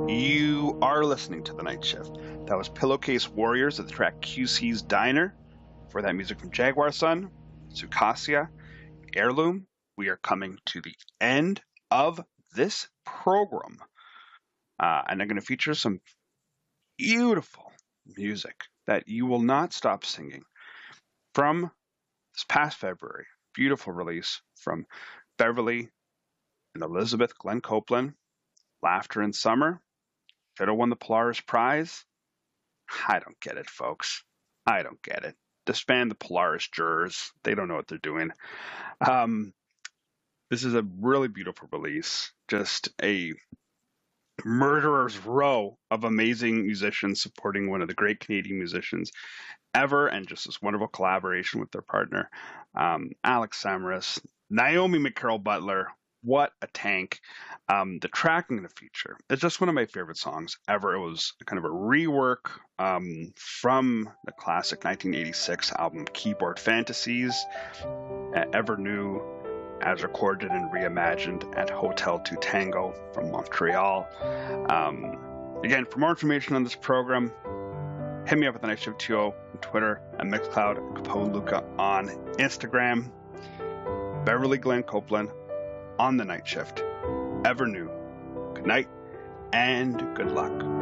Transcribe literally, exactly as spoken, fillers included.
You are listening to The Night Shift. That was Pillowcase Warriors at the track Q C's Diner. For that music from Jaguar Sun, Sukasia, Heirloom. We are coming to the end of this program. Uh, and I'm going to feature some beautiful music that you will not stop singing from this past February. Beautiful release from Beverly and Elizabeth Glenn Copeland, Laughter in Summer. Should have won the Polaris Prize. I don't get it, folks. I don't get it. Disband the Polaris jurors. They don't know what they're doing. Um, this is a really beautiful release. Just a murderer's row of amazing musicians supporting one of the great Canadian musicians ever, and just this wonderful collaboration with their partner, um, Alex Samaras, Naomi McCarroll Butler. What a tank. Um, the tracking in the feature is just one of my favorite songs ever. It was kind of a rework um, from the classic nineteen eighty-six album Keyboard Fantasies, uh, Ever New, as recorded and reimagined at Hotel du Tango from Montreal. Um, again, for more information on this program, hit me up at the Night Shift two oh on Twitter, and Mixcloud, and Capone Luca on Instagram. Beverly Glenn Copeland on The Night Shift. Ever New. Good night and good luck.